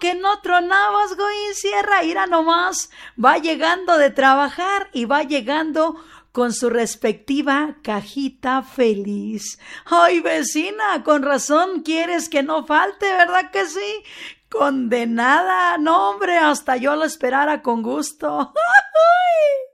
que no tronabas, Goín Sierra. Ira nomás, va llegando de trabajar y va llegando con su respectiva cajita feliz. Ay, vecina, con razón quieres que no falte, ¿verdad que sí? Condenada, no hombre, hasta yo lo esperara con gusto.